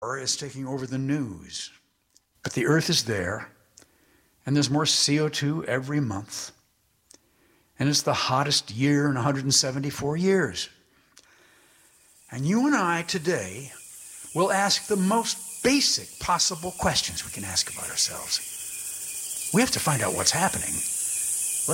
is taking over the news. But the earth is there, and there's more CO2 every month. And it's the hottest year in 174 years. And you and I today will ask the most basic possible questions we can ask about ourselves. We have to find out what's happening.